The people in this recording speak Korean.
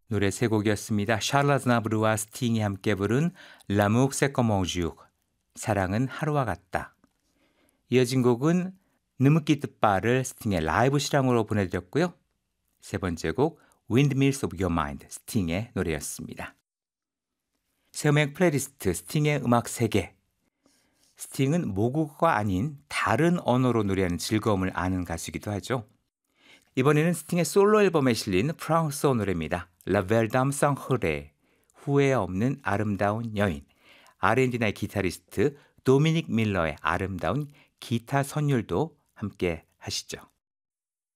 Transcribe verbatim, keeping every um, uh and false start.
노래 세 곡이었습니다. 샤를 아즈나브르와 스팅이 함께 부른 L'amour c'est comme un jour, 사랑은 하루와 같다. 이어진 곡은 느무키 뜻바를 스팅의 라이브 실황으로 보내드렸고요. 세 번째 곡 Windmills of Your Mind, 스팅의 노래였습니다. 세음악 플레이리스트 스팅의 음악 세계. 스팅은 모국어가 아닌 다른 언어로 노래하는 즐거움을 아는 가수이기도 하죠. 이번에는 스팅의 솔로 앨범에 실린 프랑스어 노래입니다. La Belle Dame sans Regret, 후회 없는 아름다운 여인. 아르헨티나의 기타리스트 도미닉 밀러의 아름다운 기타 선율도 함께 하시죠.